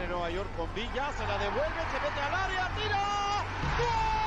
Nueva York con Villa, se la devuelve, se mete al área, tira. ¡Gol!